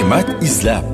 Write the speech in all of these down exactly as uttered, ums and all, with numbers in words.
hikmat izlab.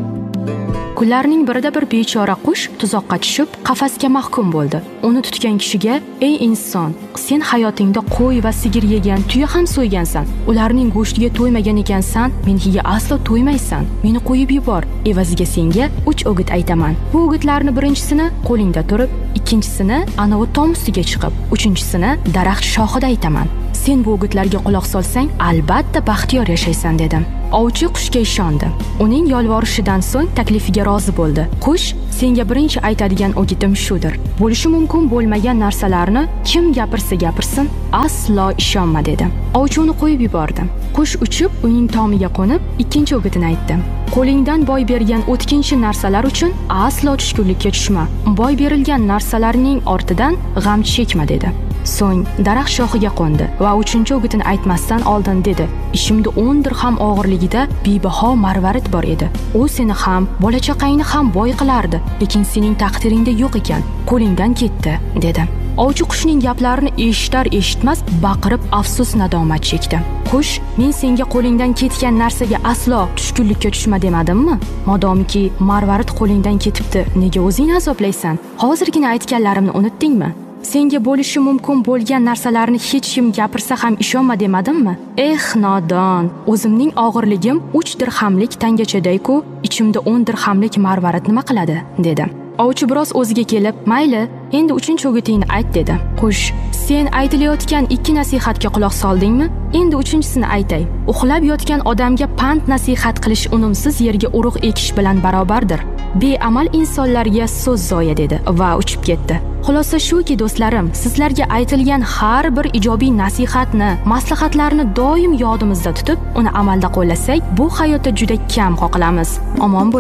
Kunlarning birida bir bechora qush tuzoqqa tushib, qafasga mahkum bo'ldi. Uni tutgan kishiga: "Ey inson, sen hayotingda qo'y va sigir yegan, tuya ham so'ygansan. Ularning go'shtiga to'ymagan ekansan, menikiga aslo to'ymaysan. Meni qo'yib yubor. Evaziga senga uch o'git aytaman. Bu o'gitlarni birinchisini qo'lingda turib, ikkinchisini anavi tom ustiga chiqib, uchinchisini daraxt shoxida aytaman. Sen bu o'gitlarga quloq solsang, albatta baxtiyor yashaysan" dedim. Ovchi qushga ishondi. Uning yolvorishidan so'ng taklifiga rozi bo'ldi. Qush: "Senga birinchi aytadigan o'gitim shudir. Bo'lishi mumkin bo'lmagan narsalarni kim gapirsa gapirsin, aslo ishonma" dedi. Ovchi uni qo'yib yubordi. Qush uchib uning tomiga qo'nib, ikkinchi o'gitini aytdi. "Qo'lingdan boy bergan o'tkinchi narsalar uchun aslo tushkunlikka tushma. Boy berilgan narsalarning ortidan g'am chekma" dedi. So'ng daraxt shoxiga qo'ndi va uchinchi o'gitini aytmasdan oldin dedi: "Ishimda o'n dirham og'irligida bebaho marvarid bor edi. U seni ham, bola-chaqangni ham boy qilardi, lekin sening taqdiringda yo'q ekan. Qo'lingdan ketdi" dedi. Ovchi qushning gaplarini eshitar eshitmas baqirib afsus nadomat chekdi. Qush: "Men senga qo'lingdan ketgan narsaga aslo tushkunlikka tushma demadimmi? Modomiki marvarid qo'lingdan ketibdi, nega o'zingni azoblaysan? Hozirgina aytganlarimni unutdingmi? Senga bo'lishi mumkin bo'lgan narsalarni hech kim gapirsa ham ishonma demadimmi? Eh nodon, o'zimning og'irligim uch dirhamlik tangachaday-ku, ichimda o'n dirhamlik marvarid nima qiladi" dedi. Ovchi biroz o'ziga kelib: "Mayli, endi uchinchi o'gitingni ayt" dedi. Qush: "Sen aytilayotgan ikki nasihatga quloq soldingmi? Endi uchinchisini aytay. Uxlab yotgan odamga pand nasihat qilish unumsiz yerga urug' ekish bilan barobardir. Beamal insonlarga so'z zoya" dedi va uchib ketdi. Xulosa shuki do'stlarim, sizlarga aytilgan har bir ijobiy nasihatni, maslahatlarni doim yodimizda tutib, uni amalda qo'llasak, bu hayotda juda kam qoqilamiz. Omon bo'ling.